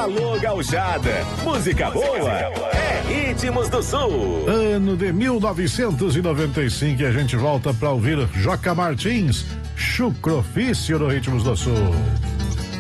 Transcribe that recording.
Alô, gauchada, música boa é Ritmos do Sul. Ano de 1995 e a gente volta pra ouvir Joca Martins, Chucrofício no Ritmos do Sul.